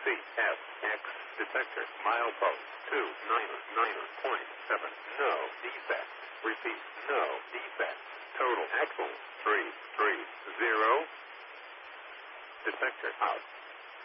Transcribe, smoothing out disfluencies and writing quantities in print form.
CFX detector milepost 299.7. No defect. Repeat, no defect. Total axle 330. Detector out.